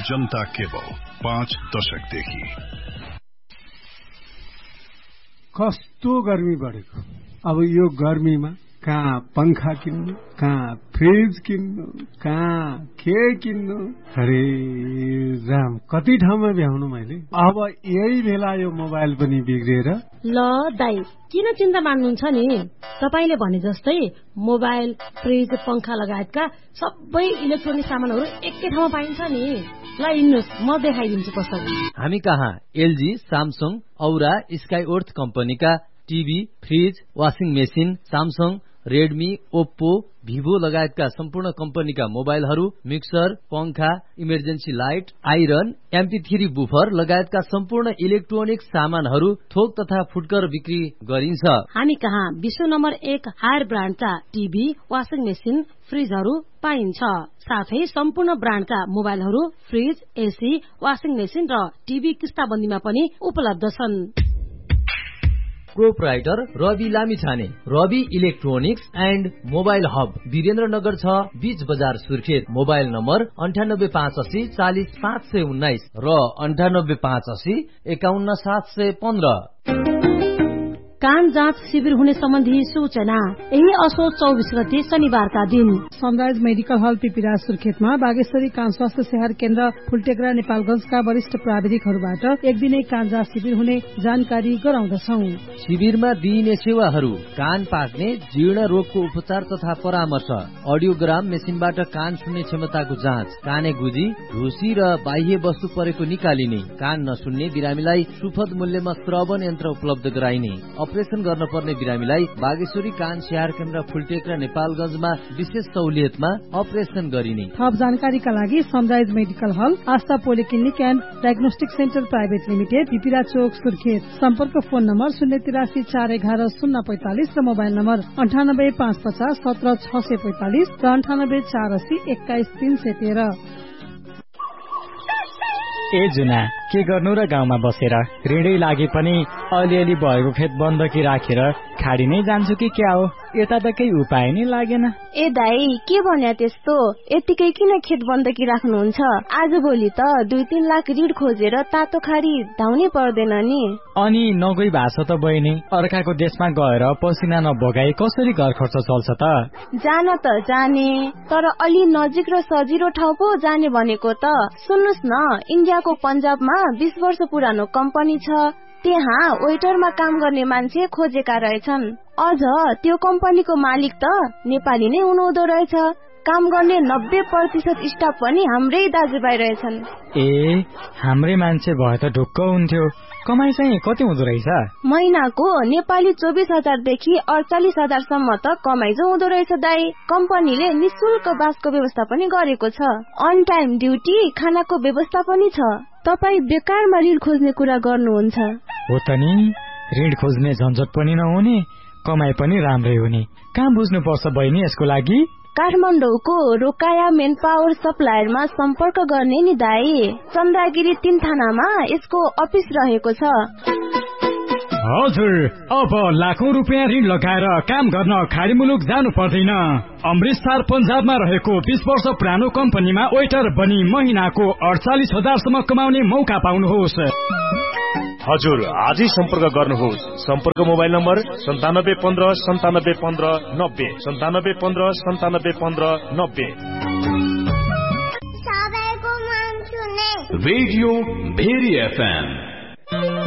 जनता cable 5 दशकदेखि। कस्तो गर्मी बढेको। अब यो गर्मीमा कहाँ पंखा किन्नु, कहाँ फ्रिज किन्नु, कहाँ के किन्नु। अरे राम, कति ठाउँमा भ्याउनु मैले। अब यही बेला यो मोबाइल पनि बिग्रेर। ल दाइ, किन चिन्ता मान्नुहुन्छ नि? तपाईले भने जस्तै मोबाइल, फ्रिज, पंखा लगायतका सबै इलेक्ट्रोनिक सामानहरू एकै ठाउँमा पाइन्छ नि। ल हिँड्नुस्, म देखाइदिन्छु पसल। हामी कहाँ एलजी, सामसङ, औरा, स्काइओर्थ कम्पनीका TV, fridge, washing machine, Samsung, Redmi, Oppo, Vivo लगायतका सम्पूर्ण कम्पनीका मोबाइलहरू, मिक्सर, पंखा, emergency light, iron, MP3 buffer लगायतका सम्पूर्ण इलेक्ट्रोनिक सामानहरू थोक तथा फुटकर बिक्री गरिन्छ। हामी कहाँ विश्व number 1 higher ब्रान्डका TV, washing machine, फ्रिजहरू पाइन्छ। साथै सम्पूर्ण ब्रान्डका मोबाइलहरू, फ्रिज, एसी, वाशिङ मेसिन र टिभी किस्ताबन्दीमा पनि उपलब्ध छन्। Proprietor Rabi Lamichhane, Rabi electronics and mobile hub, Birendranagar 6, बीच बजार, सुर्खेत। मोबाइल नम्बर 9858 40 519 र 9858 51 715। कान जाँच शिविर हुने सम्बन्धी सूचना यही असोज 24 गते शनिबारका दिन सनराइज मेडिकल हल पिपिरा सुर्खेतमा बागेश्वरी कान स्वास्थ्य सेवा केन्द्र फुलटेक्रा नेपालगंजका वरिष्ठ प्राविधिकहरूबाट एक दिने कान जाँच शिविर हुने जानकारी गराउँदछौ। शिविरमा दिइने सेवाहरू: कान पाक्ने, जीर्ण रोगको उपचार तथा परामर्श, अडियोग्राम मेसिनबाट कान सुन्ने क्षमताको जाँच, काने गुजी, ढुसी र बाह्य वस्तु परेको निकालिने, कान नसुन्ने बिरामीलाई सुपथ मूल्यमा श्रवण यन्त्र उपलब्ध गराइने, अपरेसन गर्न पर्ने बिरामीलाई बागेश्वरी कान स्याहार केन्द्र फुलटेक्रा नेपालगंजमा विशेष सहुलियतमा अपरेसन गरिने। थप जानकारीका लागि sunrise medical hall, Astha polyclinic and diagnostic centre private limited, पिपिरा चोक, सुर्खेत। सम्पर्क फोन नम्बर 083 411 045 र मोबाइल नम्बर 98 550 17 645 र 98 480 21 313। ए जुना, के गर्नु र गाउँमा बसेर ऋणै लागे पनि अलिअलि भएको खेत बन्दकी राखेर खाडी नै जान्छु कि क्या हो? यता त केही उपाय नै लागेन। ए दाई, के भन्या त्यस्तो? यतिकै किन खेत बन्दकी राख्नुहुन्छ? आजभोलि त 2-3 लाख ऋण खोजेर तातो खाडी धाउनै पर्दैन नि। अनि नगई भाषा त बहिनी, अर्काको देशमा गएर पसिना नबगाई कसरी घर खर्च चल्छ त? जान त जाने, तर अलि नजिक र सजिलो ठाउँ पो जाने भनेको त। सुन्नुस् न, इन्डियाको पन्जाबमा 20 वर्ष पुरानो कम्पनी छ। त्यहाँ वेटरमा काम गर्ने मान्छे खोजेका रहेछन्। अझ त्यो कम्पनीको मालिक त नेपाली नै हुनुहुँदो रहेछ। काम गर्ने 90% स्टाफ पनि हाम्रै दाजुभाइ रहेछन्। ए, हाम्रै मान्छे भए त ढुक्क हुन्थ्यो। कमाई चाहिँ कति हुँदो रहेछ? महिनाको नेपाली 24,000 देखि 48,000 सम्म त कमाई जो हुँदो रहेछ दाई। कम्पनीले निशुल्क बासको व्यवस्था पनि गरेको छ। अन टाइम ड्युटी, खानाको व्यवस्था पनि छ। तपाई बेकारमा ऋण खोज्ने कुरा गर्नुहुन्छ? हो त नि, ऋण खोज्ने झन्झट पनि नहुने, कमाई पनि राम्रै हुने। कहाँ बुझ्नु पर्छ बहिनी यसको लागि? काठमाडौँको रोकाया मेन पावर सप्लायरमा सम्पर्क गर्ने नि दाई। चन्द्रगिरी 3 थानामा यसको अफिस रहेको छ। हजुर, अब लाखौं रुपियाँ ऋण लगाएर काम गर्न खाडी मुलुक जानु पर्दैन। अमृतसर पन्जाबमा रहेको 20 वर्ष पुरानो कम्पनीमा वेटर बनी महिनाको 48,000 सम्म कमाउने मौका पाउनुहोस्। हजुर, आजै सम्पर्क गर्नुहोस्। सम्पर्क mobile number 9715 9715 90 9715 9715 90। Radio very FM।